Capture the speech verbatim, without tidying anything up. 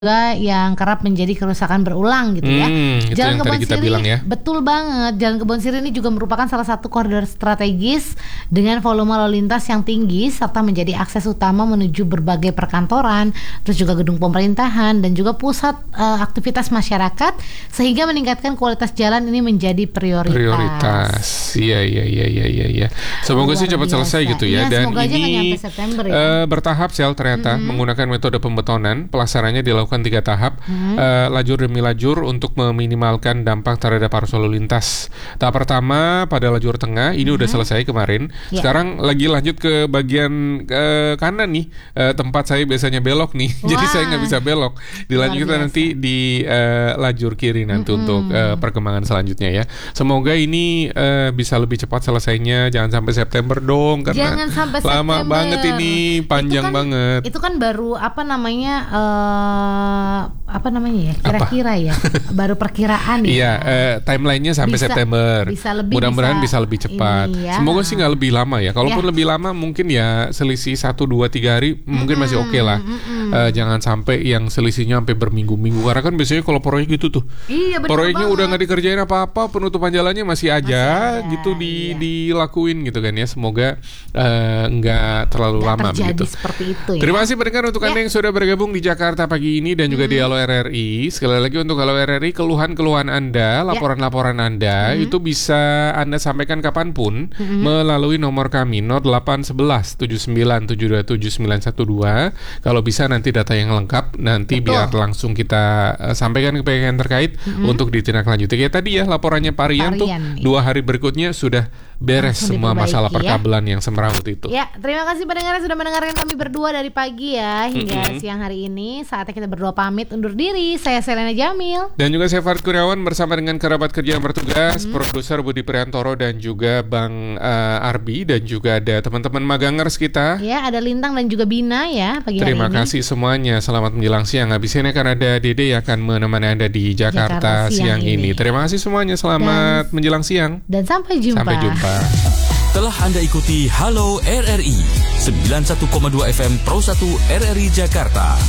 juga yang kerap menjadi kerusakan berulang gitu ya. Hmm, itu Jalan yang Kebon tadi kita Sirih, bilang ya. betul banget. Jalan Kebon Sirih ini juga merupakan salah satu koridor strategis dengan volume lalu lintas yang tinggi serta menjadi akses utama menuju berbagai perkantoran, terus juga gedung pemerintahan dan juga pusat uh, aktivitas masyarakat, sehingga meningkatkan kualitas jalan ini menjadi prioritas. Prioritas. Iya iya iya iya iya iya. Semoga Luar sih cepat biasa. selesai gitu ya. Iya, Dan semoga aja nggak ini nyampe September ya. uh, bertahap Sel ternyata Mm-hmm. menggunakan metode pembetonan. Pelaksananya dilakukan tiga tahap, mm-hmm. uh, lajur demi lajur untuk meminimalkan dampak terhadap arus lalu lintas. Tahap pertama pada lajur tengah ini mm-hmm. udah selesai kemarin. Yeah. Sekarang lagi lanjut ke bagian uh, kanan nih, uh, tempat saya biasanya belok nih. Jadi saya nggak bisa belok. Dilanjutkan nanti di uh, lajur kiri nanti mm-hmm. untuk uh, perkembangan selanjutnya ya. Semoga ini uh, bisa lebih cepat selesainya. Jangan sampai September dong, karena Jangan sampai lama September. banget ini, panjang itu kan, banget. Itu kan baru apa namanya uh, apa namanya ya kira-kira apa? ya baru perkiraan ya. Iya, uh, timelinenya sampai bisa, September. Bisa lebih, mudah-mudahan bisa, bisa lebih cepat. Ya. Semoga sih nggak lebih lama ya. Kalaupun ya. lebih lama mungkin ya selisih satu dua tiga hari mungkin mm-hmm. masih oke okay lah. Mm-hmm. Uh, jangan sampai yang selisihnya sampai berminggu-minggu. Karena kan biasanya kalau proyek gitu tuh. Iya, proyeknya banget. udah nggak dikerjain apa-apa, penutupan jalannya masih aja masih ada, gitu di iya. dilakuin gitu kan ya. Semoga uh, nggak terlalu gak lama begitu. Seperti itu ya. Terima kasih pendengar untuk ya. Anda yang sudah bergabung di Jakarta pagi ini dan juga hmm. di Halo R R I. Sekali lagi untuk Halo R R I, keluhan-keluhan Anda, laporan-laporan Anda hmm. itu bisa Anda sampaikan kapanpun hmm. melalui nomor kami nol delapan satu satu tujuh sembilan tujuh dua tujuh sembilan satu dua. Kalau bisa nanti data yang lengkap nanti Betul. biar langsung kita uh, sampaikan ke pihak yang terkait hmm. untuk ditindaklanjuti. Kayak tadi ya laporannya Pak Rian tuh nih. Dua hari berikutnya sudah beres langsung semua masalah perkabelan ya. yang semerawut itu. Ya, terima kasih pendengar yang sudah mendengarkan kami berdua dari pagi ya hingga mm-hmm. siang hari ini. Saatnya kita berdua pamit undur diri. Saya Selena Jamil dan juga saya Farid Kurniawan bersama dengan kerabat kerja yang bertugas, mm-hmm. produser Budi Priantoro dan juga Bang uh, Arbi dan juga ada teman-teman magangers kita. Ya, ada Lintang dan juga Bina ya pagi Terima hari ini. Terima kasih semuanya. Selamat menjelang siang. Habis ini akan ada Dede yang akan menemani Anda di Jakarta, Jakarta siang, siang ini. ini. Terima kasih semuanya. Selamat dan, menjelang siang. Dan sampai jumpa. Sampai jumpa. Telah Anda ikuti Halo R R I sembilan puluh satu koma dua F M Pro satu R R I Jakarta.